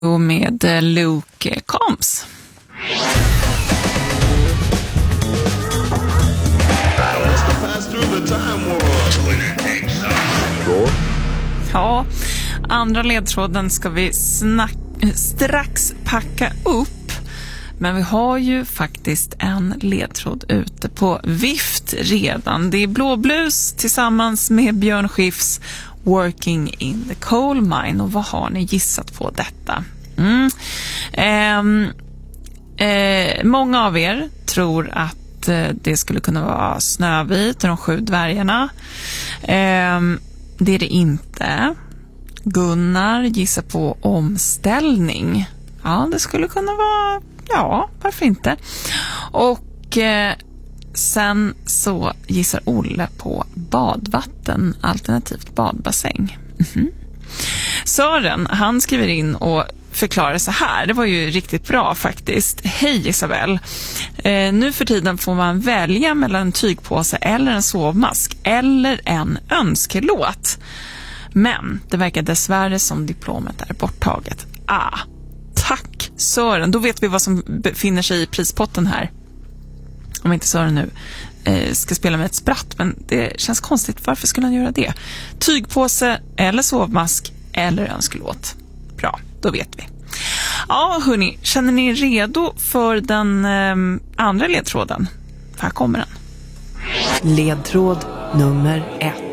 Och med Luke Combs. Ja, andra ledtråden ska vi strax packa upp. Men vi har ju faktiskt en ledtråd ute på vift redan. Det är Blåblus tillsammans med Björn Skifs Working in the Coal Mine. Och vad har ni gissat på detta? Många av er tror att det skulle kunna vara Snövit och de 7 dvärgarna. Det är det inte. Gunnar gissar på omställning. Ja, det skulle kunna vara... Ja, varför inte? Och sen så gissar Olle på badvatten, alternativt badbassäng. Sören, han skriver in och förklarar så här. Det var ju riktigt bra faktiskt. Hej Isabel. Nu för tiden får man välja mellan en tygpåse eller en sovmask eller en önskelåt. Men det verkar dessvärre som diplomet är borttaget. Tack Sören. Då vet vi vad som befinner sig i prispotten här. Om inte Sören nu ska spela med ett spratt. Men det känns konstigt. Varför skulle han göra det? Tygpåse eller sovmask eller önskelåt. Bra, då vet vi. Ja hörni, känner ni redo för den andra ledtråden? Här kommer den. Ledtråd nummer 1.